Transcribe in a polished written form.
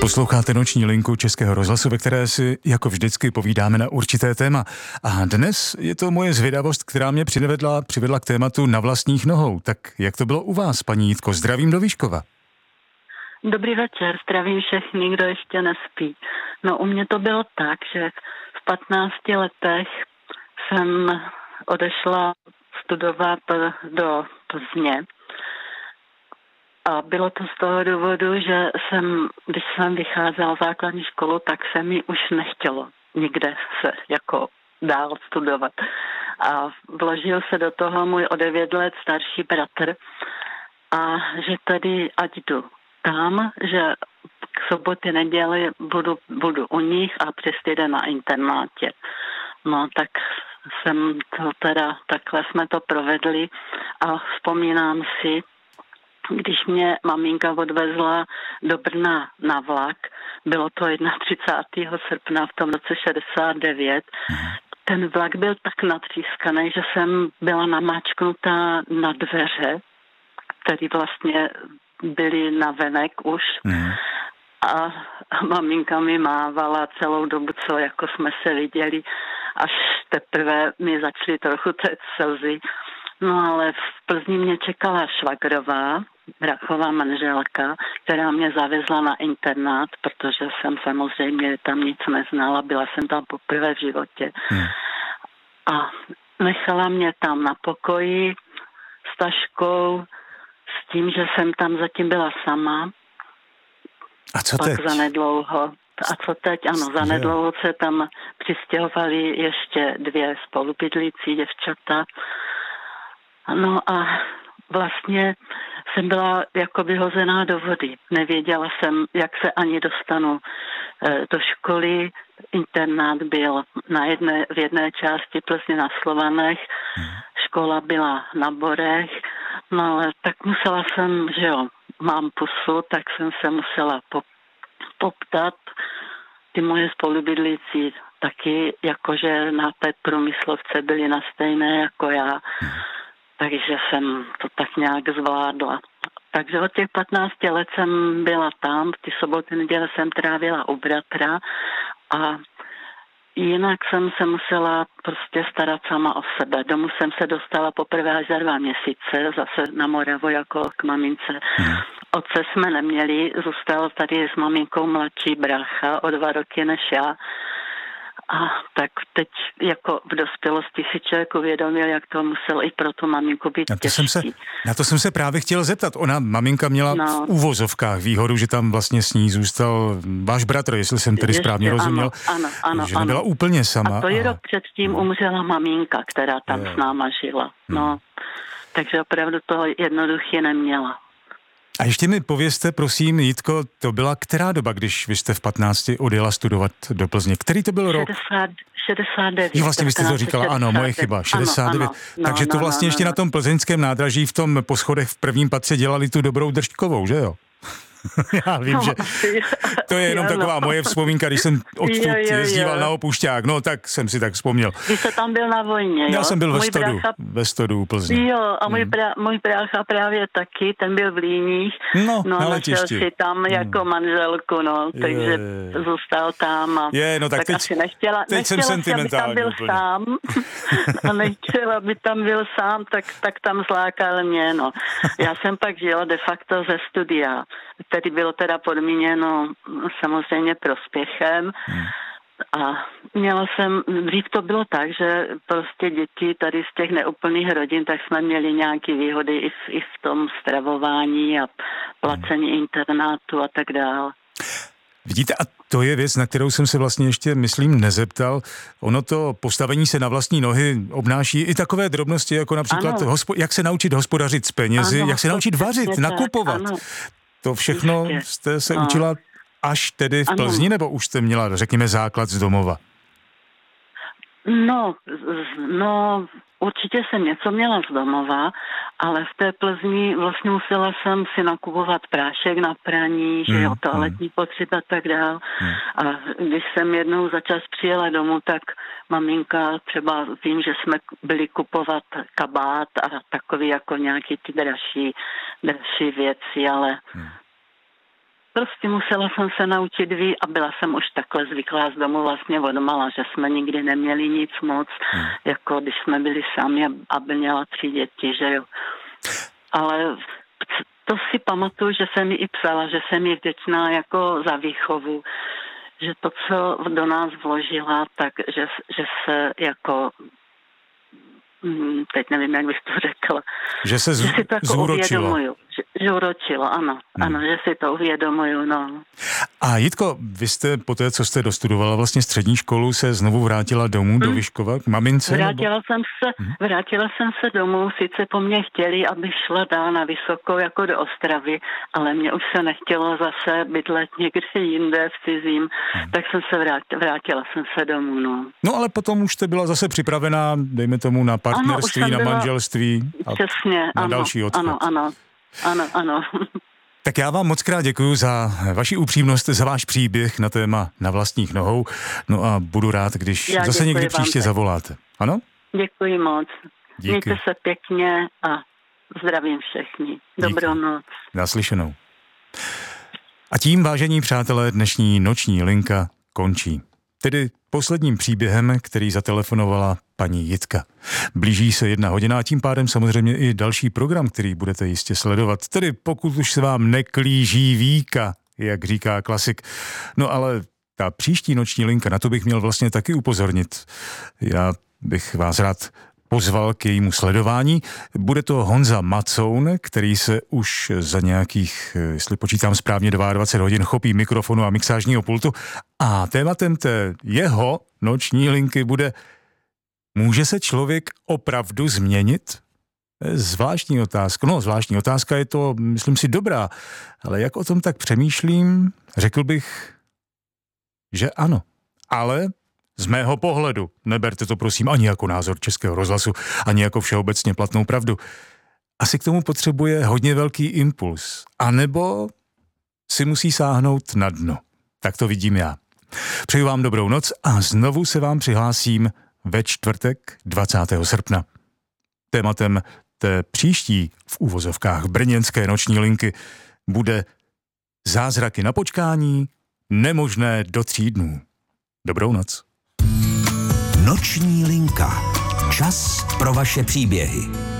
Posloucháte Noční linku Českého rozhlasu, ve které si jako vždycky povídáme na určité téma. A dnes je to moje zvědavost, která mě přivedla k tématu Na vlastních nohou. Tak jak to bylo u vás, paní Jitko? Zdravím do Výškova. Dobrý večer, zdravím všechny, kdo ještě nespí. No u mě to bylo tak, že v 15 letech jsem odešla studovat do Plzně. A bylo to z toho důvodu, že když jsem vycházela základní školu, tak se mi už nechtělo nikde se jako dál studovat. A vložil se do toho můj o 9 let starší bratr a že tedy ať jdu tam, že k soboty, neděli budu u nich a přes týden na internátě. No tak takhle jsme to provedli a vzpomínám si, když mě maminka odvezla do Brna na vlak, bylo to 31. srpna v tom roce 69, ten vlak byl tak natřískaný, že jsem byla namáčknutá na dveře, které vlastně byly navenek už. A maminka mi mávala celou dobu, co jako jsme se viděli, až teprve mi začaly trochu téct slzy. No ale v Plzni mě čekala švagrová, brachová manželka, která mě zavezla na internát, protože jsem samozřejmě tam nic neznala, byla jsem tam poprvé v životě. A nechala mě tam na pokoji s taškou, s tím, že jsem tam zatím byla sama. A co pak teď? Zanedlouho se tam přistěhovali ještě 2 spolubydlící děvčata. No a vlastně jsem byla jako vyhozená do vody. Nevěděla jsem, jak se ani dostanu do školy. Internát byl v jedné části Plzně na Slovanech, škola byla na Borech, no ale tak musela jsem, že jo, mám pusu, tak jsem se musela poptat. Ty moje spolubydlící taky, jakože na té průmyslovce byly na stejné jako já. Takže jsem to tak nějak zvládla. Takže od těch 15 let jsem byla tam, ty soboty, neděle jsem trávila u bratra a jinak jsem se musela prostě starat sama o sebe. Domů jsem se dostala poprvé až za 2 měsíce, zase na Moravu jako k mamince. Otce jsme neměli, zůstal tady s maminkou mladší brácha o 2 roky než já. A tak teď jako v dospělosti si člověk uvědomil, jak to musel i pro tu maminku být těžký. Na to jsem se právě chtěl zeptat. Maminka měla v úvozovkách výhodu, že tam vlastně s ní zůstal váš bratr, jestli jsem tedy správně rozuměl. Ano, že nebyla úplně sama. A to je rok předtím umřela maminka, která tam s náma žila. No, takže opravdu to jednoduché neměla. A ještě mi povězte, prosím, Jitko, to byla která doba, když vy jste v 15 odjela studovat do Plzně? Který to byl rok? 69. Jo, vlastně vy jste to říkala, 69. Ano, moje chyba, 69. Takže to vlastně ještě na tom plzeňském nádraží v tom po schodech v prvním patře dělali tu dobrou držďkovou, že jo? Já vím, že to je jenom taková moje vzpomínka, když jsem odsud jezdíval na Opušťák, no tak jsem si tak vzpomněl. Vy jste tam byl na vojně, jo? Já jsem byl ve Stodu Plzně. Jo, a můj brácha právě taky, ten byl v Líních, no našel si tam jako manželku, takže zůstal tam a tak teď, asi nechtěla jsem sentimentální. Aby tam byl sám a nechtěla, aby tam byl sám, tak tam zlákal mě, no. Já jsem pak žila de facto ze studia, který bylo teda podmíněno samozřejmě prospěchem. A dřív to bylo tak, že prostě děti tady z těch neúplných rodin, tak jsme měli nějaké výhody i v tom stravování a placení internátu a tak dále. Vidíte, a to je věc, na kterou jsem se vlastně ještě, myslím, nezeptal. Ono to postavení se na vlastní nohy obnáší i takové drobnosti, jako například jak se naučit hospodařit s penězi, jak se naučit vařit, nakupovat. Ano. To všechno jste se učila až tedy v Plzni, nebo už jste měla, řekněme, základ z domova? No, určitě jsem něco měla z domova, ale v té Plzni vlastně musela jsem si nakupovat prášek na praní, že jo, toaletní potřeba a tak dál. A když jsem jednou za čas přijela domů, tak maminka třeba vím, že jsme byli kupovat kabát a takový jako nějaký ty dražší věci, ale prostě musela jsem se naučit a byla jsem už takhle zvyklá z domu vlastně odmala, že jsme nikdy neměli nic moc, jako když jsme byli sami a měla 3 děti, že jo. Ale to si pamatuju, že jsem mi i psala, že jsem ji vděčná jako za výchovu, že to, co do nás vložila, tak že se jako teď nevím, jak bych to řekla. Že se si to jako zúročilo. uvědomuju. Že uročilo, ano. Ano, že si to uvědomuju, no. A Jitko, vy jste po té, co jste dostudovala vlastně střední školu, se znovu vrátila domů do Vyškova k mamince? Vrátila jsem se domů, sice po mně chtěli, abych šla dál na vysokou jako do Ostravy, ale mě už se nechtělo zase bydlet někde jinde v cizím, tak jsem se vrátila jsem se domů, no. No ale potom už jste byla zase připravená, dejme tomu, na partnerství, na manželství a přesně, na další odchod. Ano. Tak já vám moc krát děkuju za vaši upřímnost, za váš příběh na téma Na vlastních nohou. No a budu rád, když zase někdy příště zavoláte. Ano? Děkuji moc. Díky. Mějte se pěkně a zdravím všechny. Dobrou noc. Naslyšenou. A tím, vážení přátelé, dnešní noční linka končí. Tedy posledním příběhem, který zatelefonovala paní Jitka. Blíží se 1 hodina a tím pádem samozřejmě i další program, který budete jistě sledovat. Tedy pokud už se vám neklíží víka, jak říká klasik. No ale ta příští noční linka, na to bych měl vlastně taky upozornit. Já bych vás rád pozval k jejímu sledování. Bude to Honza Macoun, který se už za nějakých, jestli počítám správně, 22 hodin chopí mikrofonu a mixážního pultu. A tématem té jeho noční linky bude: může se člověk opravdu změnit? Zvláštní otázka. No, zvláštní otázka, je to, myslím si, dobrá. Ale jak o tom tak přemýšlím, řekl bych, že ano. Ale z mého pohledu, neberte to prosím ani jako názor Českého rozhlasu, ani jako všeobecně platnou pravdu, asi k tomu potřebuje hodně velký impuls. A nebo si musí sáhnout na dno. Tak to vidím já. Přeju vám dobrou noc a znovu se vám přihlásím ve čtvrtek 20. srpna. Tématem té příští v uvozovkách brněnské noční linky bude zázraky na počkání, nemožné do 3 dnů. Dobrou noc. Noční linka. Čas pro vaše příběhy.